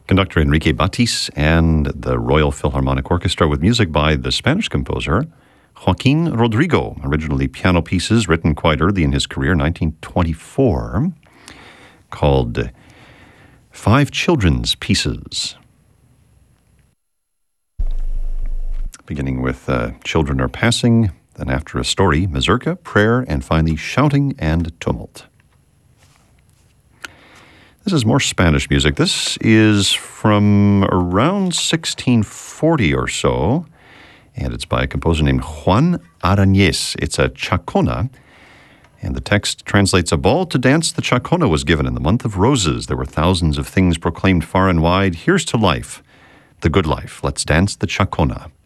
Conductor Enrique Batis and the Royal Philharmonic Orchestra with music by the Spanish composer Joaquin Rodrigo, originally piano pieces written quite early in his career, 1924, called Five Children's Pieces. Beginning with Children Are Passing, then after a story, mazurka, prayer, and finally shouting and tumult. This is more Spanish music. This is from around 1640 or so, and it's by a composer named Juan Arañez. It's a chacona, and the text translates, "A ball to dance the chacona was given in the month of roses. There were thousands of things proclaimed far and wide. Here's to life, the good life. Let's dance the chacona."